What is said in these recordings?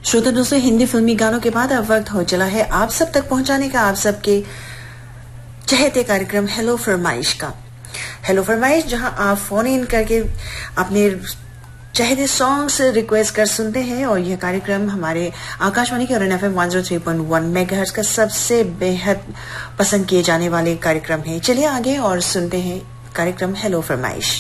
श्रोता दोस्तों, हिंदी फिल्मी गानों के बाद अब वक्त हो चला है आप सब तक पहुंचाने का, आप सबके चहेते कार्यक्रम हेलो फरमाइश का। हेलो फरमाइश, जहां आप फोन इन करके अपने चहेते सॉन्ग्स रिक्वेस्ट कर सुनते हैं, और यह कार्यक्रम हमारे आकाशवाणी के और FM 103.1 मेगाहर्ट्ज का सबसे बेहद पसंद किए जाने वाले कार्यक्रम है। चलिए आगे और सुनते हैं कार्यक्रम हेलो फरमाइश।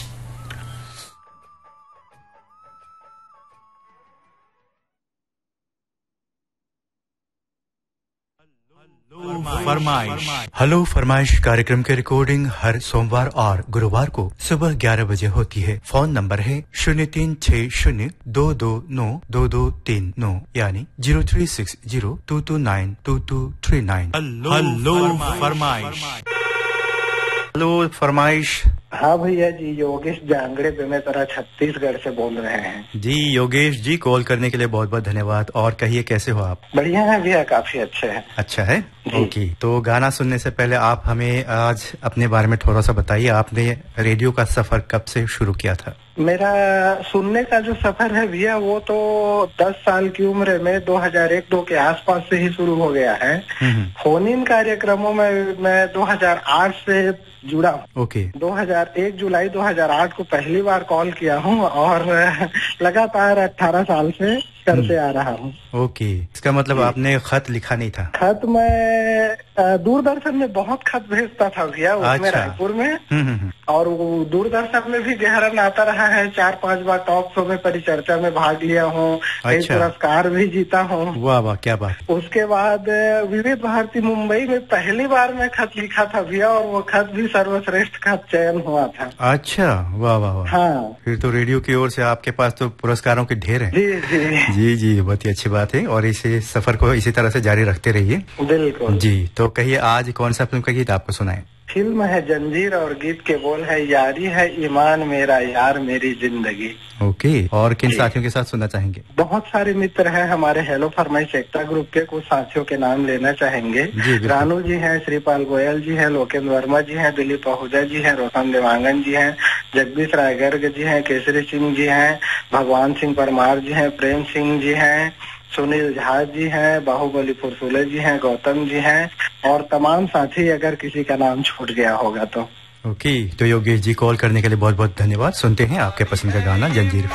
फरमाइश। हेलो फरमाइश कार्यक्रम की रिकॉर्डिंग हर सोमवार और गुरुवार को सुबह 11 बजे होती है। फोन नंबर है 0360229223 यानी 036022922239। हेलो फरमाइश। हेलो फरमाइश। हाँ भैया जी, योगेश जांगड़े बेमेतरा छत्तीसगढ़ से बोल रहे हैं। जी योगेश जी, कॉल करने के लिए बहुत बहुत धन्यवाद। और कहिए कैसे हो आप? बढ़िया है भैया, काफी अच्छे हैं। अच्छा है, ओके। तो गाना सुनने से पहले आप हमें आज अपने बारे में थोड़ा सा बताइए। आपने रेडियो का सफर कब से शुरू किया था? मेरा सुनने का जो सफर है भैया, वो तो 10 साल की उम्र में 2001-2 के आसपास से ही शुरू हो गया है। फोन इन कार्यक्रमों में मैं 2008 से जुड़ा। ओके। 2001 जुलाई 2008 को पहली बार कॉल किया हूँ और लगातार 18 साल से करते आ रहा हूँ। ओके, इसका मतलब आपने खत लिखा नहीं था? खत मैं दूरदर्शन में बहुत खत भेजता था भैया, उसमें रायपुर में। और वो दूरदर्शन में भी गहरा नाता रहा है। 4-5 बार टॉक शो में परिचर्चा में भाग लिया हूँ। कई पुरस्कार भी जीता हूँ। वाह वाह, क्या बात। उसके बाद विविध भारती मुंबई में पहली बार मैं खत लिखा था भैया, और वो खत भी सर्वश्रेष्ठ खत चयन हुआ था। अच्छा, वाह वाह वाह। हाँ, फिर तो रेडियो की ओर से आपके पास तो पुरस्कारों के ढेर हैं। जी जी जी जी, बहुत ही अच्छी बात है। और इसे सफर को इसी तरह से जारी रखते रहिए। बिल्कुल जी। तो कहिए आज कौन सा फिल्म का गीत आपको सुनाए? फिल्म है जंजीर और गीत के बोल है यारी है ईमान मेरा यार मेरी जिंदगी। ओके। और किन साथियों के साथ सुनना चाहेंगे? बहुत सारे मित्र हैं हमारे हेलो फरमाइश एकता ग्रुप के। कुछ साथियों के नाम लेना चाहेंगे। रानू जी हैं, श्रीपाल गोयल जी हैं, लोकेंद्र वर्मा जी हैं, दिलीप आहूजा जी हैं, रोशन देवांगन जी हैं, जगदीश राय गर्ग जी हैं, केसरी सिंह जी हैं, भगवान सिंह परमार जी हैं, प्रेम सिंह जी हैं, सुनील झा जी हैं, बाहुबली फुरसुले जी हैं, गौतम जी हैं, और तमाम साथी अगर किसी का नाम छूट गया होगा तो। ओके। तो योगेश जी, कॉल करने के लिए बहुत बहुत धन्यवाद। सुनते हैं आपके पसंद का गाना जंजीर।